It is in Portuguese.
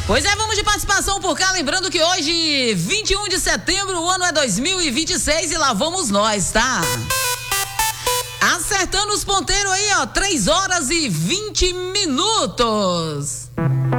Pois é, vamos de participação por cá, lembrando que hoje, 21 de setembro, o ano é 2026 e lá vamos nós, tá? Acertando os ponteiros aí, ó, 3 horas e 20 minutos.